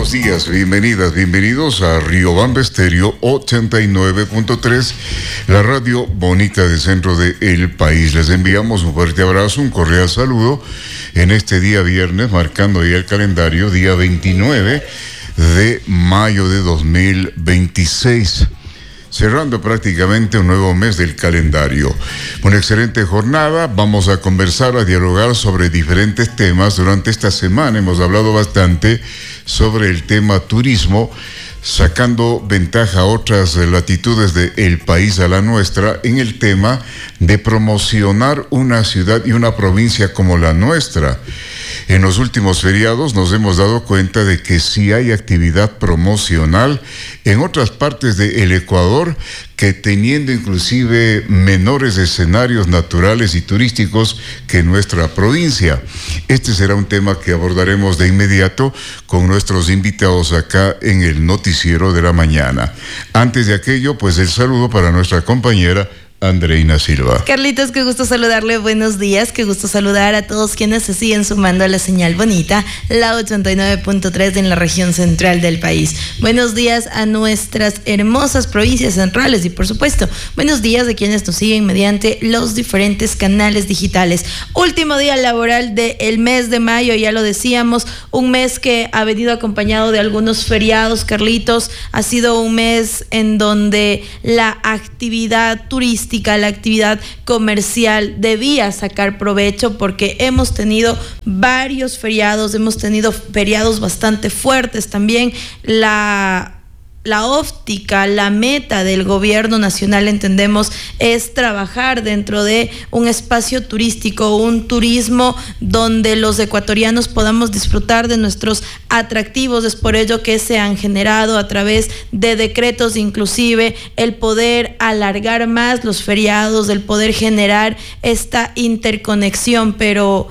buenos días, bienvenidas, bienvenidos a Riobamba Estéreo 89.3, la radio bonita del centro del país. Les enviamos un fuerte abrazo, un cordial saludo en este día viernes, marcando ya el calendario, día 29 de mayo de 2026. Cerrando prácticamente un nuevo mes del calendario. Una excelente jornada, vamos a conversar, a dialogar sobre diferentes temas. Durante esta semana hemos hablado bastante sobre el tema turismo, sacando ventaja a otras latitudes del país a la nuestra en el tema de promocionar una ciudad y una provincia como la nuestra. En los últimos feriados nos hemos dado cuenta de que sí hay actividad promocional en otras partes del Ecuador, que teniendo inclusive menores escenarios naturales y turísticos que nuestra provincia. Este será un tema que abordaremos de inmediato con nuestros invitados acá en el Noticiero de la Mañana. Antes de aquello, pues el saludo para nuestra compañera Andreina Silva. Carlitos, qué gusto saludarle, buenos días, qué gusto saludar a todos quienes se siguen sumando a la señal bonita, la 89.3 en la región central del país. Buenos días a nuestras hermosas provincias centrales y por supuesto, buenos días a quienes nos siguen mediante los diferentes canales digitales. Último día laboral del mes de mayo, ya lo decíamos, un mes que ha venido acompañado de algunos feriados, Carlitos. Ha sido un mes en donde la actividad turística, la actividad comercial debía sacar provecho, porque hemos tenido varios feriados, hemos tenido feriados bastante fuertes también. La óptica, la meta del gobierno nacional, entendemos, es trabajar dentro de un espacio turístico, un turismo donde los ecuatorianos podamos disfrutar de nuestros atractivos. Es por ello que se han generado a través de decretos, inclusive el poder alargar más los feriados, el poder generar esta interconexión, pero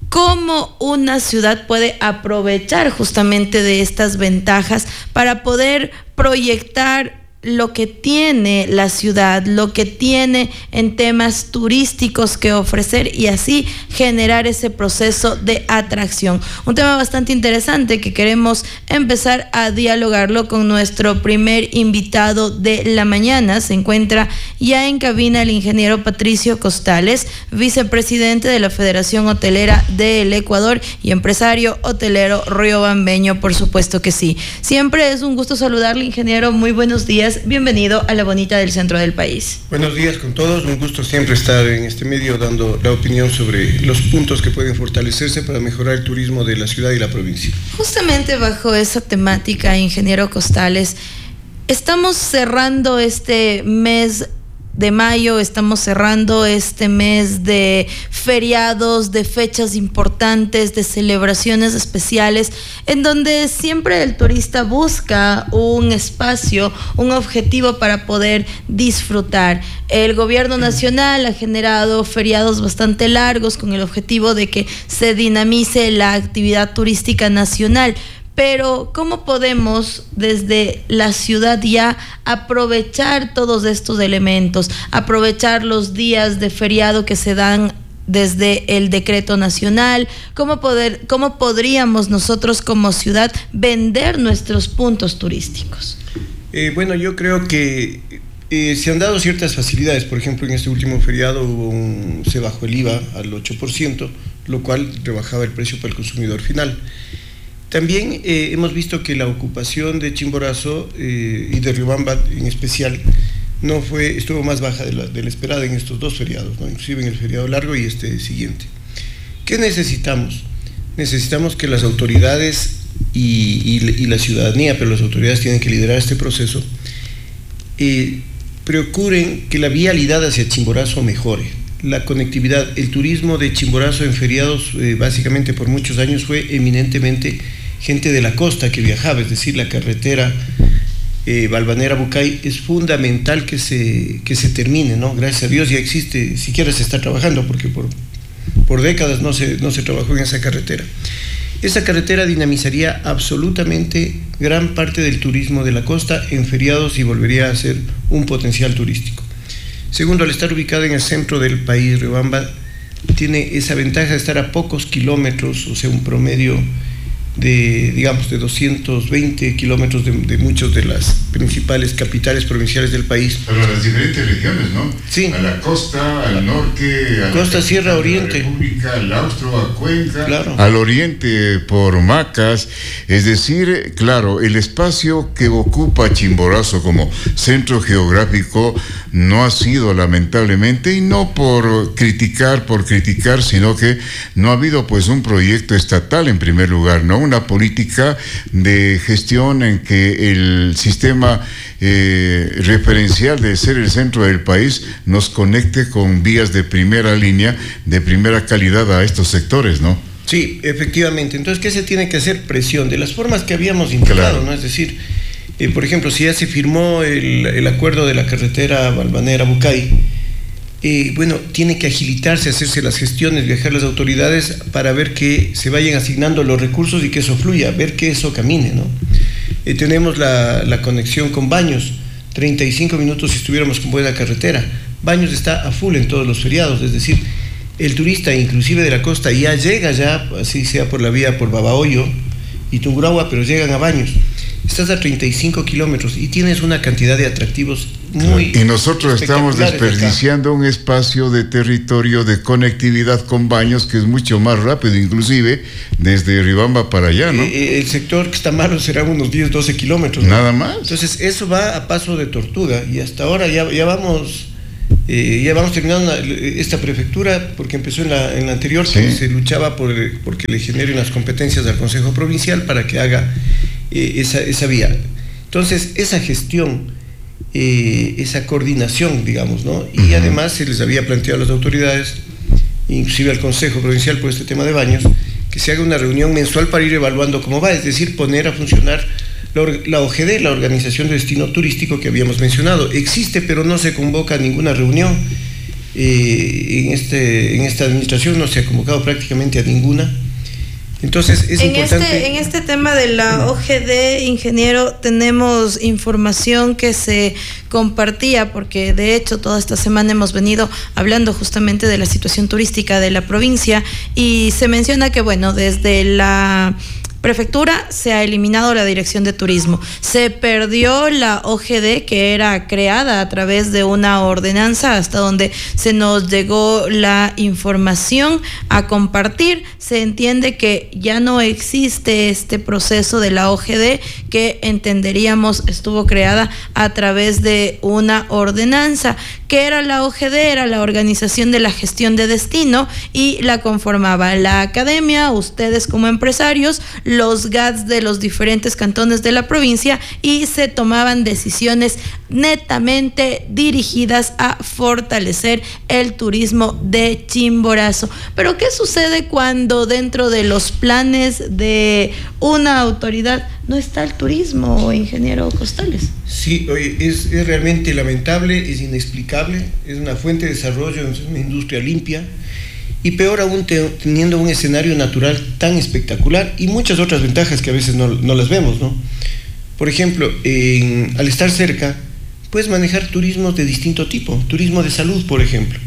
¿cómo una ciudad puede aprovechar justamente de estas ventajas para poder proyectar lo que tiene la ciudad, lo que tiene en temas turísticos que ofrecer y así generar ese proceso de atracción? Un tema bastante interesante que queremos empezar a dialogarlo con nuestro primer invitado de la mañana. Se encuentra ya en cabina el ingeniero Patricio Costales, vicepresidente de la Federación Hotelera del Ecuador y empresario hotelero riobambeño, por supuesto que sí. Siempre es un gusto saludarle, ingeniero, muy buenos días. Bienvenido a la bonita del centro del país. Buenos días con todos, un gusto siempre estar en este medio dando la opinión sobre los puntos que pueden fortalecerse para mejorar el turismo de la ciudad y la provincia. Justamente bajo esa temática, ingeniero Costales, estamos cerrando este mes de mayo, estamos cerrando este mes de feriados, de fechas importantes, de celebraciones especiales, en donde siempre el turista busca un espacio, un objetivo para poder disfrutar. El gobierno nacional ha generado feriados bastante largos con el objetivo de que se dinamice la actividad turística nacional. Pero ¿cómo podemos desde la ciudad ya aprovechar todos estos elementos, aprovechar los días de feriado que se dan desde el decreto nacional? ¿Cómo podríamos nosotros como ciudad vender nuestros puntos turísticos? Bueno, yo creo que se han dado ciertas facilidades. Por ejemplo, en este último feriado se bajó el IVA al 8%, lo cual rebajaba el precio para el consumidor final. También hemos visto que la ocupación de Chimborazo y de Riobamba en especial estuvo más baja de la esperada en estos dos feriados, ¿no? Inclusive en el feriado largo y este siguiente. ¿Qué necesitamos? Necesitamos que las autoridades y la ciudadanía, pero las autoridades tienen que liderar este proceso, procuren que la vialidad hacia Chimborazo mejore. La conectividad, el turismo de Chimborazo en feriados básicamente por muchos años fue eminentemente gente de la costa que viajaba, es decir, la carretera Balvanera-Bucay es fundamental que se termine, ¿no? Gracias a Dios ya existe, siquiera se está trabajando, porque por décadas no se trabajó en esa carretera. Esa carretera dinamizaría absolutamente gran parte del turismo de la costa en feriados y volvería a ser un potencial turístico. Segundo, al estar ubicada en el centro del país, Riobamba tiene esa ventaja de estar a pocos kilómetros, o sea, un promedio digamos, de 220 kilómetros de muchas de las principales capitales provinciales del país. Pero a las diferentes regiones, ¿no? Sí. A la costa, al norte, a costa, sierra, oriente. La República, al austro, a Cuenca, claro. Al oriente por Macas. Es decir, claro, el espacio que ocupa Chimborazo como centro geográfico no ha sido, lamentablemente, y no por criticar, sino que no ha habido pues un proyecto estatal en primer lugar, ¿no? Una política de gestión en que el sistema referencial de ser el centro del país nos conecte con vías de primera línea, de primera calidad a estos sectores, ¿no? Sí, efectivamente. Entonces, ¿qué se tiene que hacer? Presión, de las formas que habíamos indicado, ¿no? Es decir, por ejemplo, si ya se firmó el acuerdo de la carretera Balvanera-Bucay, bueno, tiene que agilitarse, hacerse las gestiones, viajar las autoridades para ver que se vayan asignando los recursos y que eso fluya, ver que eso camine, ¿no? Tenemos la conexión con Baños, 35 minutos si estuviéramos con buena carretera. Baños está a full en todos los feriados, es decir, el turista inclusive de la costa ya llega así sea por la vía por Babahoyo y Tungurahua, pero llegan a Baños. Estás a 35 kilómetros y tienes una cantidad de atractivos muy... Y nosotros estamos desperdiciando un espacio de territorio de conectividad con Baños que es mucho más rápido, inclusive desde Riobamba para allá, ¿no? El sector que está malo serán unos 10, 12 kilómetros, ¿no? Nada más. Entonces eso va a paso de tortuga y hasta ahora ya vamos terminando esta prefectura, porque empezó en la anterior, sí. Que se luchaba porque le generen las competencias al Consejo Provincial para que haga esa vía. Entonces, esa gestión, esa coordinación, digamos, ¿no? Y además se les había planteado a las autoridades, inclusive al Consejo Provincial por este tema de Baños, que se haga una reunión mensual para ir evaluando cómo va, es decir, poner a funcionar la OGD, la Organización de Destino Turístico que habíamos mencionado. Existe, pero no se convoca ninguna reunión. En esta administración no se ha convocado prácticamente a ninguna. Entonces es importante. En este tema de la OGD, ingeniero, tenemos información que se compartía, porque de hecho toda esta semana hemos venido hablando justamente de la situación turística de la provincia, y se menciona que, bueno, desde la prefectura se ha eliminado la dirección de turismo, se perdió la OGD que era creada a través de una ordenanza, hasta donde se nos llegó la información a compartir. Se entiende que ya no existe este proceso de la OGD, que entenderíamos estuvo creada a través de una ordenanza. ¿Qué era la OGD? Era la Organización de la Gestión de Destino, y la conformaba la academia, ustedes como empresarios, los GATS de los diferentes cantones de la provincia, y se tomaban decisiones netamente dirigidas a fortalecer el turismo de Chimborazo. Pero ¿qué sucede cuando dentro de los planes de una autoridad no está el turismo, ingeniero Costales? Sí, oye, es realmente lamentable, es inexplicable, es una fuente de desarrollo, es una industria limpia, y peor aún teniendo un escenario natural tan espectacular y muchas otras ventajas que a veces no las vemos, ¿no? Por ejemplo, al estar cerca, puedes manejar turismos de distinto tipo, turismo de salud, por ejemplo.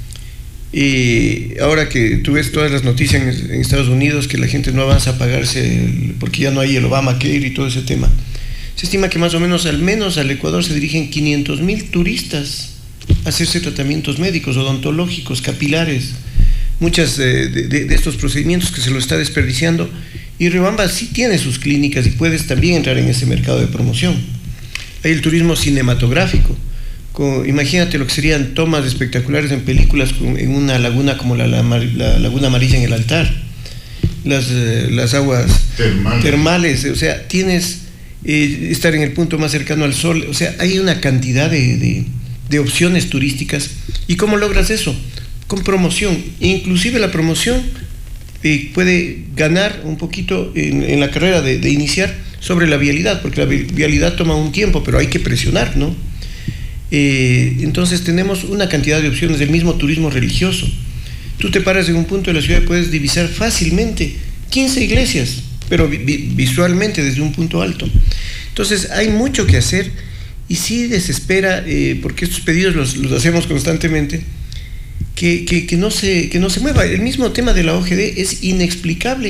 Ahora que tú ves todas las noticias en Estados Unidos, que la gente no avanza a pagarse porque ya no hay el Obamacare y todo ese tema, se estima que más o menos, al menos al Ecuador, se dirigen 500,000 turistas a hacerse tratamientos médicos, odontológicos, capilares, muchas de estos procedimientos que se lo está desperdiciando. Y Riobamba sí tiene sus clínicas y puedes también entrar en ese mercado de promoción. Hay el turismo cinematográfico. Imagínate lo que serían tomas espectaculares en películas en una laguna como la Laguna Amarilla en el Altar, las aguas termales, o sea, tienes estar en el punto más cercano al sol, o sea, hay una cantidad de opciones turísticas. ¿Y cómo logras eso? Con promoción. Inclusive la promoción puede ganar un poquito en la carrera de iniciar sobre la vialidad, porque la vialidad toma un tiempo, pero hay que presionar, ¿no? Entonces tenemos una cantidad de opciones del mismo turismo religioso. Tú te paras en un punto de la ciudad y puedes divisar fácilmente 15 iglesias, pero visualmente desde un punto alto. Entonces hay mucho que hacer, y sí desespera, porque estos pedidos los hacemos constantemente, que no se mueva. El mismo tema de la OGD es inexplicable,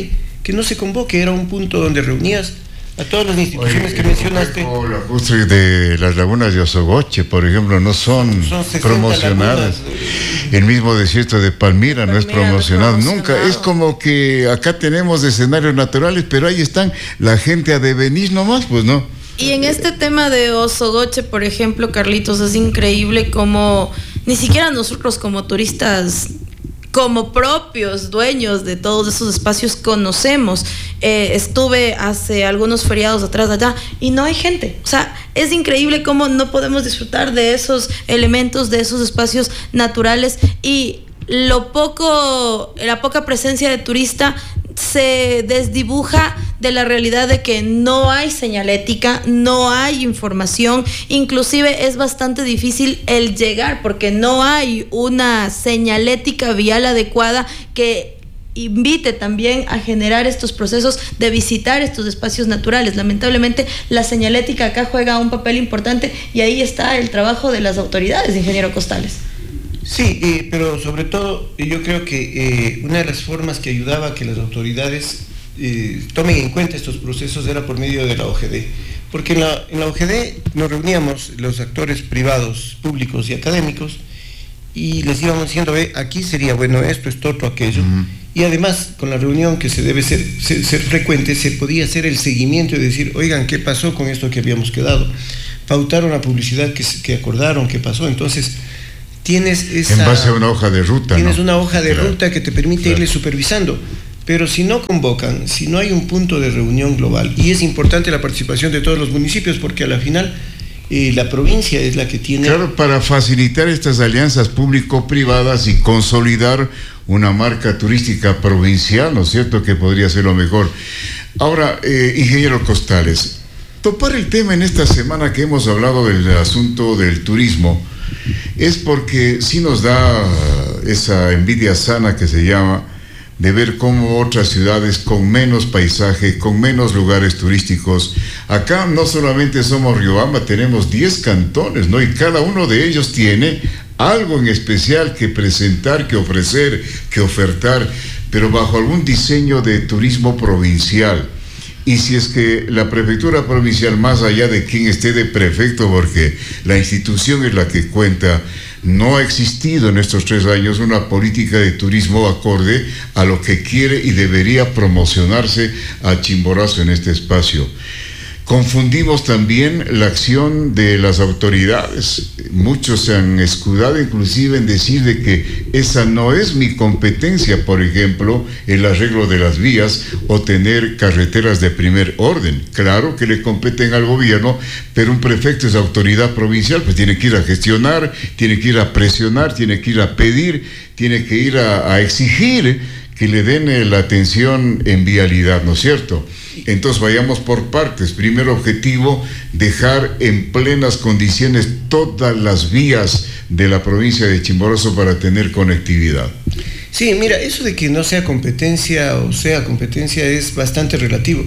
que no se convoque, era un punto donde reunías a todas las instituciones que mencionaste. Los clústeres de las lagunas de Osogoche, por ejemplo, no son promocionadas. El mismo desierto de Palmira no es promocionado nunca. Es como que acá tenemos escenarios naturales, pero ahí están la gente a devenir nomás, pues no. Y en este tema de Osogoche, por ejemplo, Carlitos, es increíble como ni siquiera nosotros como turistas, como propios dueños de todos esos espacios conocemos. Estuve hace algunos feriados atrás allá y no hay gente. O sea, es increíble cómo no podemos disfrutar de esos elementos, de esos espacios naturales, y la poca presencia de turista se desdibuja de la realidad de que no hay señalética, no hay información, inclusive es bastante difícil el llegar porque no hay una señalética vial adecuada que invite también a generar estos procesos de visitar estos espacios naturales. Lamentablemente la señalética acá juega un papel importante y ahí está el trabajo de las autoridades, ingeniero Costales. Sí, pero sobre todo yo creo que una de las formas que ayudaba a que las autoridades tomen en cuenta estos procesos era por medio de la OGD, porque en la OGD nos reuníamos los actores privados, públicos y académicos y les íbamos diciendo, aquí sería bueno esto, otro, aquello. Y además con la reunión que se debe ser frecuente, se podía hacer el seguimiento y decir, oigan, ¿qué pasó con esto que habíamos quedado? Pautaron la publicidad que acordaron, ¿qué pasó? Entonces tienes esa... En base a una hoja de ruta, tienes ¿no? una hoja de ruta que te permite irle supervisando. Pero si no convocan, si no hay un punto de reunión global, y es importante la participación de todos los municipios, porque a la final la provincia es la que tiene... Claro, para facilitar estas alianzas público-privadas y consolidar una marca turística provincial, ¿no es cierto?, que podría ser lo mejor. Ahora, ingeniero Costales, topar el tema en esta semana que hemos hablado del asunto del turismo, es porque sí nos da esa envidia sana que se llama, de ver cómo otras ciudades con menos paisaje, con menos lugares turísticos, acá no solamente somos Riobamba, tenemos 10 cantones, ¿no? Y cada uno de ellos tiene algo en especial que presentar, que ofrecer, que ofertar, pero bajo algún diseño de turismo provincial. Y si es que la prefectura provincial, más allá de quien esté de prefecto, porque la institución es la que cuenta, no ha existido en estos 3 años una política de turismo acorde a lo que quiere y debería promocionarse a Chimborazo en este espacio. Confundimos también la acción de las autoridades. Muchos se han escudado inclusive en decir de que esa no es mi competencia, por ejemplo, el arreglo de las vías o tener carreteras de primer orden. Claro que le competen al gobierno, pero un prefecto es autoridad provincial, pues tiene que ir a gestionar, tiene que ir a presionar, tiene que ir a pedir, tiene que ir a exigir que le den la atención en vialidad, ¿no es cierto? Entonces vayamos por partes. Primer objetivo, dejar en plenas condiciones todas las vías de la provincia de Chimborazo para tener conectividad. Sí, mira, eso de que no sea competencia o sea competencia es bastante relativo.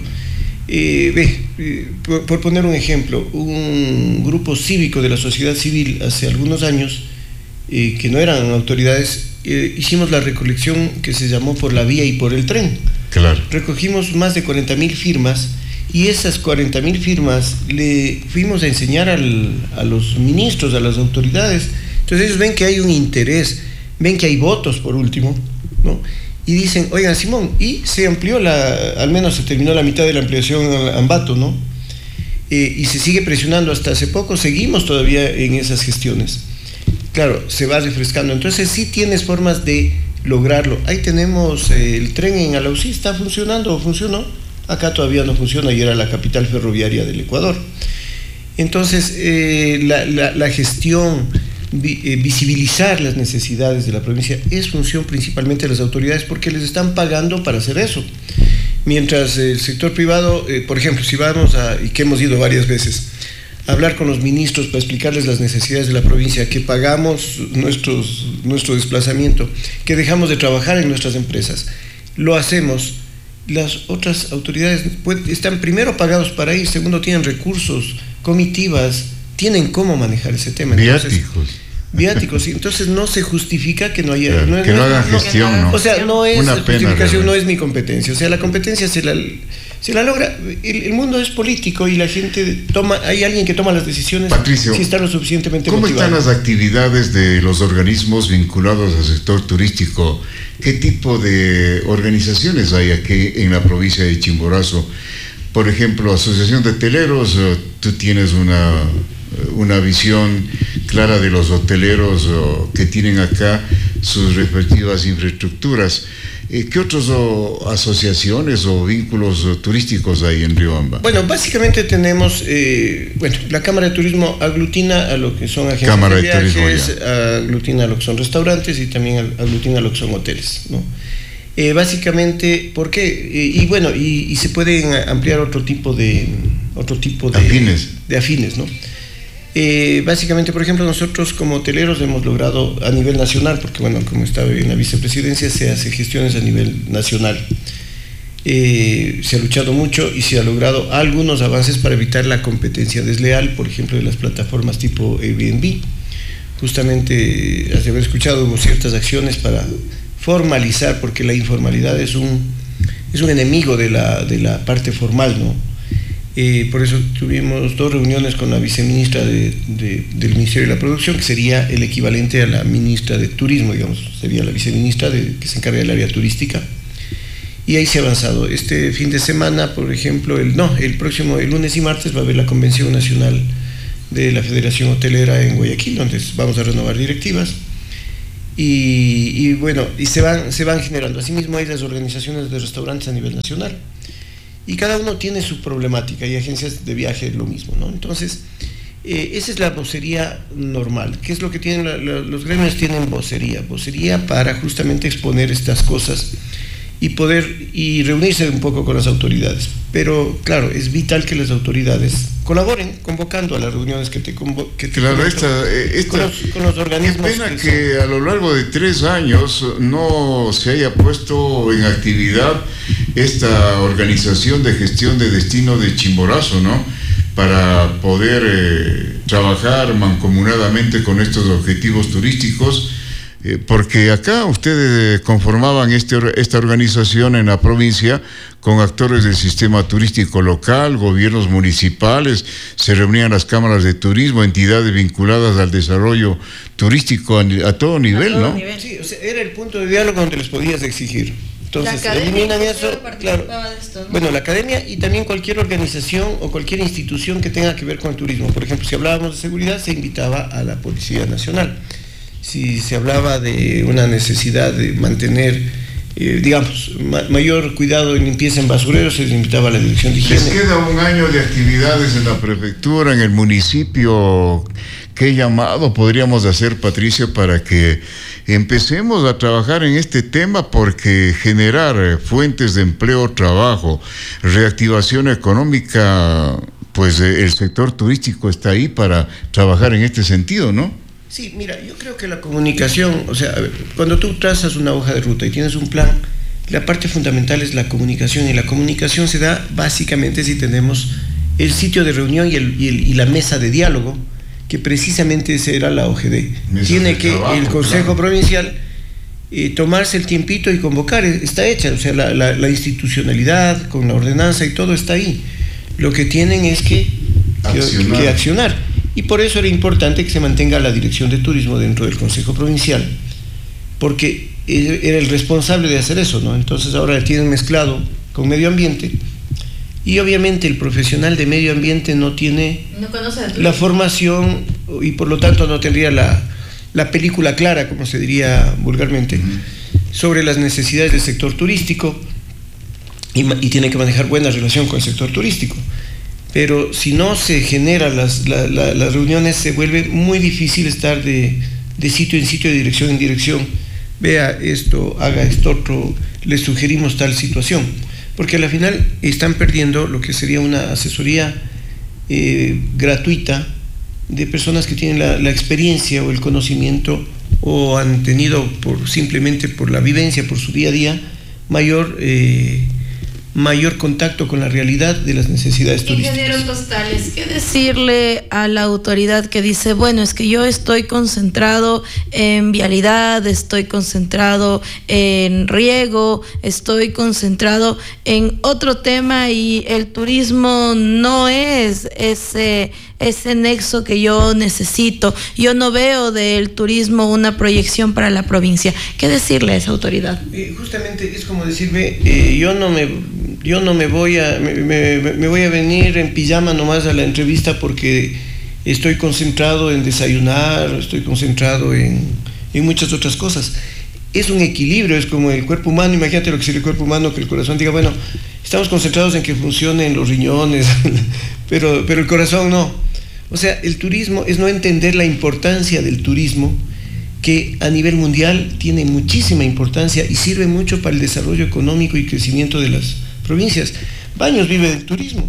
Por poner un ejemplo, un grupo cívico de la sociedad civil hace algunos años, que no eran autoridades, hicimos la recolección que se llamó por la vía y por el tren. Claro. Recogimos más de 40.000 firmas y esas 40.000 firmas le fuimos a enseñar a los ministros, a las autoridades. Entonces ellos ven que hay un interés, ven que hay votos por último, ¿no? Y dicen, oigan, Simón, y se amplió al menos se terminó la mitad de la ampliación a Ambato, ¿no? Y se sigue presionando, hasta hace poco seguimos todavía en esas gestiones. Claro, se va refrescando, entonces sí tienes formas de lograrlo. Ahí tenemos el tren en Alausí, ¿está funcionando o funcionó? Acá todavía no funciona y era la capital ferroviaria del Ecuador. Entonces, la gestión, visibilizar las necesidades de la provincia es función principalmente de las autoridades porque les están pagando para hacer eso. Mientras el sector privado, por ejemplo, si vamos y que hemos ido varias veces, hablar con los ministros para explicarles las necesidades de la provincia, que pagamos nuestro desplazamiento, que dejamos de trabajar en nuestras empresas, lo hacemos. Las otras autoridades están primero pagados para ir, segundo tienen recursos, comitivas, tienen cómo manejar ese tema. Entonces, viáticos, y entonces no se justifica que no haya... Claro, no, que no hagan gestión, ¿no? O sea, no es Una justificación, pena, no es mi competencia. O sea, la competencia se la logra. El mundo es político y la gente toma... Hay alguien que toma las decisiones. Patricio, si está lo suficientemente ¿cómo motivado. están las actividades de los organismos vinculados al sector turístico? ¿Qué tipo de organizaciones hay aquí en la provincia de Chimborazo? Por ejemplo, Asociación de Hoteleros, tú tienes una visión clara de los hoteleros que tienen acá sus respectivas infraestructuras. ¿Qué otras asociaciones o vínculos turísticos hay en Riobamba? Bueno, básicamente tenemos, la Cámara de Turismo aglutina a lo que son agencias Cámara de viajes, Turismo, aglutina a lo que son restaurantes y también aglutina a lo que son hoteles, ¿no? Básicamente, ¿por qué? Y se pueden ampliar otro tipo de afines, ¿no? Básicamente, por ejemplo, nosotros como hoteleros hemos logrado a nivel nacional, porque bueno, como estaba en la vicepresidencia, se hace gestiones a nivel nacional. Se ha luchado mucho y se ha logrado algunos avances para evitar la competencia desleal, por ejemplo, de las plataformas tipo Airbnb. Justamente, has de haber escuchado, hubo ciertas acciones para formalizar, porque la informalidad es un enemigo de la parte formal, ¿no? Por eso tuvimos 2 reuniones con la viceministra del Ministerio de la Producción, que sería el equivalente a la ministra de Turismo, digamos, sería la viceministra que se encarga del área turística. Y ahí se ha avanzado. Este fin de semana, por ejemplo, el lunes y martes va a haber la Convención Nacional de la Federación Hotelera en Guayaquil, donde vamos a renovar directivas. Y se van generando. Asimismo hay las organizaciones de restaurantes a nivel nacional. Y cada uno tiene su problemática, y agencias de viaje lo mismo, ¿no? Entonces, esa es la vocería normal. ¿Qué es lo que tienen los gremios? Tienen vocería para justamente exponer estas cosas y reunirse un poco con las autoridades. Pero claro, es vital que las autoridades colaboren convocando a las reuniones que te claro, con los organismos. Qué pena que a lo largo de 3 años no se haya puesto en actividad esta organización de gestión de destino de Chimborazo, ¿no? Para poder trabajar mancomunadamente con estos objetivos turísticos. Porque acá ustedes conformaban esta organización en la provincia con actores del sistema turístico local, gobiernos municipales, se reunían las cámaras de turismo, entidades vinculadas al desarrollo turístico a todo nivel, ¿no? Sí, o sea, era el punto de diálogo donde les podías exigir. Entonces, eliminan eso, claro. De esto, ¿no? Bueno, la academia y también cualquier organización o cualquier institución que tenga que ver con el turismo. Por ejemplo, si hablábamos de seguridad, se invitaba a la Policía Nacional. Si se hablaba de una necesidad de mantener, mayor cuidado en limpieza en basureros, se les invitaba a la Dirección de Higiene. Les queda 1 año de actividades en la prefectura, en el municipio. ¿Qué llamado podríamos hacer, Patricio, para que empecemos a trabajar en este tema? Porque generar fuentes de empleo, trabajo, reactivación económica, pues el sector turístico está ahí para trabajar en este sentido, ¿no? Sí, mira, yo creo que la comunicación, o sea, cuando tú trazas una hoja de ruta y tienes un plan, la parte fundamental es la comunicación, y la comunicación se da básicamente si tenemos el sitio de reunión y la mesa de diálogo, que precisamente será la OGD. Tiene que el Consejo Provincial tomarse el tiempito y convocar, está hecha, o sea, la institucionalidad con la ordenanza y todo está ahí. Lo que tienen es que accionar. Y por eso era importante que se mantenga la Dirección de Turismo dentro del Consejo Provincial, porque era el responsable de hacer eso, ¿no? Entonces ahora la tienen mezclado con medio ambiente, y obviamente el profesional de medio ambiente no conoce la formación y por lo tanto no tendría la película clara, como se diría vulgarmente, sobre las necesidades del sector turístico, y tiene que manejar buena relación con el sector turístico. Pero si no se generan las reuniones, se vuelve muy difícil estar de sitio en sitio, de dirección en dirección. Vea esto, haga esto otro, le sugerimos tal situación. Porque al final están perdiendo lo que sería una asesoría gratuita de personas que tienen la experiencia o el conocimiento, o han tenido simplemente por la vivencia, por su día a día, mayor mayor contacto con la realidad de las necesidades turísticas. Ingeniero Costales, ¿qué decirle a la autoridad que dice, bueno, es que yo estoy concentrado en vialidad, estoy concentrado en riego, estoy concentrado en otro tema y el turismo no es ese nexo que yo necesito? Yo no veo del turismo una proyección para la provincia. ¿Qué decirle a esa autoridad? Justamente es como decirme, yo no me voy a venir en pijama nomás a la entrevista porque estoy concentrado en desayunar, estoy concentrado en muchas otras cosas. Es un equilibrio, es como el cuerpo humano. Imagínate lo que sería el cuerpo humano, que el corazón diga, bueno, estamos concentrados en que funcionen los riñones, pero el corazón no. O sea, el turismo es no entender la importancia del turismo, que a nivel mundial tiene muchísima importancia y sirve mucho para el desarrollo económico y crecimiento de las provincias. Baños vive del turismo.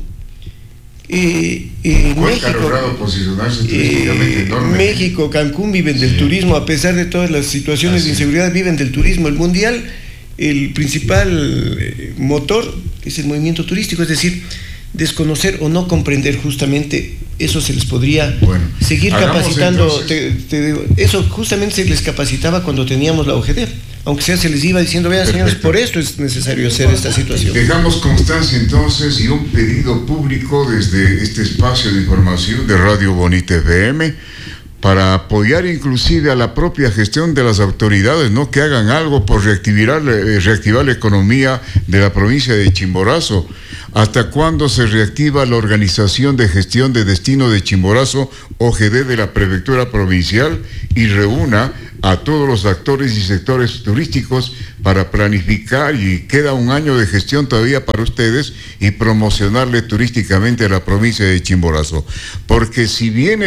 Cuenca ha logrado posicionarse turísticamente enorme. México, Cancún viven del turismo, a pesar de todas las situaciones de inseguridad, viven del turismo. El mundial, el principal motor es el movimiento turístico, es decir, desconocer o no comprender justamente eso se les podría seguir capacitando. Eso justamente se les capacitaba cuando teníamos la OGD, aunque sea se les iba diciendo, vean señores, por esto es necesario hacer esta situación. Dejamos constancia entonces y un pedido público desde este espacio de información de Radio Bonita FM para apoyar inclusive a la propia gestión de las autoridades, ¿no? Que hagan algo por reactivar la economía de la provincia de Chimborazo. ¿Hasta cuándo se reactiva la Organización de Gestión de Destino de Chimborazo, OGD, de la Prefectura Provincial, y reúna a todos los actores y sectores turísticos para planificar, y queda un año de gestión todavía para ustedes, y promocionarle turísticamente a la provincia de Chimborazo? Porque si bien